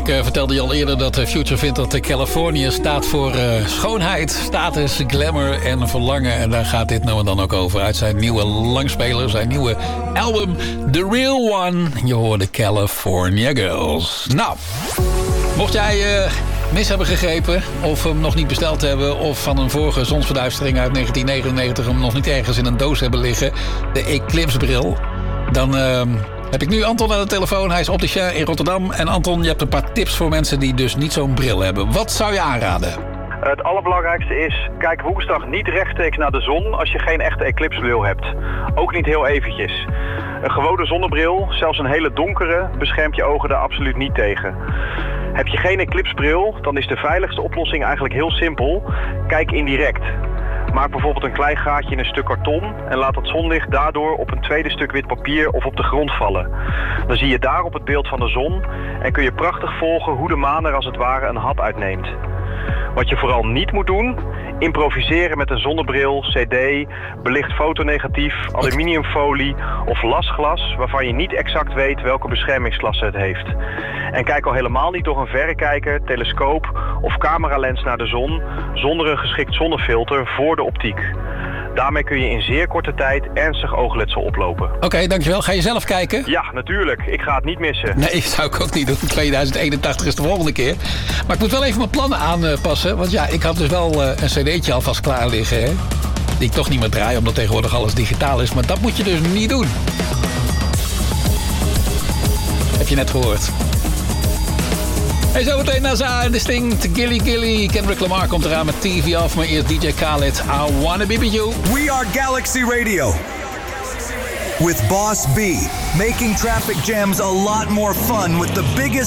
Ik vertelde je al eerder dat Future vindt dat Californië staat voor schoonheid, status, glamour en verlangen. En daar gaat dit nummer dan ook over. Uit zijn nieuwe langspeler, zijn nieuwe album The Real One. Je hoorde California Girls. Nou, mocht jij mis hebben gegrepen of hem nog niet besteld hebben, of van een vorige zonsverduistering uit 1999 hem nog niet ergens in een doos hebben liggen, de Eclipse bril, dan heb ik nu Anton aan de telefoon. Hij is opticien in Rotterdam. En Anton, je hebt een paar tips voor mensen die dus niet zo'n bril hebben. Wat zou je aanraden? Het allerbelangrijkste is, kijk woensdag niet rechtstreeks naar de zon als je geen echte eclipsebril hebt. Ook niet heel eventjes. Een gewone zonnebril, zelfs een hele donkere, beschermt je ogen daar absoluut niet tegen. Heb je geen eclipsebril, dan is de veiligste oplossing eigenlijk heel simpel. Kijk indirect. Maak bijvoorbeeld een klein gaatje in een stuk karton en laat het zonlicht daardoor op een tweede stuk wit papier of op de grond vallen. Dan zie je daarop het beeld van de zon en kun je prachtig volgen hoe de maan er als het ware een hap uitneemt. Wat je vooral niet moet doen, improviseren met een zonnebril, cd, belicht fotonegatief, aluminiumfolie of lasglas waarvan je niet exact weet welke beschermingsklasse het heeft. En kijk al helemaal niet door een verrekijker, telescoop of cameralens naar de zon zonder een geschikt zonnefilter voor de optiek. Daarmee kun je in zeer korte tijd ernstig oogletsel oplopen. Oké, dankjewel. Ga je zelf kijken? Ja, natuurlijk. Ik ga het niet missen. Nee, zou ik ook niet doen. 2081 is de volgende keer. Maar ik moet wel even mijn plannen aanpassen. Want ja, ik had dus wel een cd'tje alvast klaar liggen. Hè? Die ik toch niet meer draai, omdat tegenwoordig alles digitaal is. Maar dat moet je dus niet doen. Heb je net gehoord. Hey, zometeen NASA en Distinct, Gilly Gilly. Kendrick Lamar komt eraan met TV Off. Maar eerst DJ Khaled, I Wanna Be With You. We are Galaxy Radio. With Boss B. Making traffic jams a lot more fun with the biggest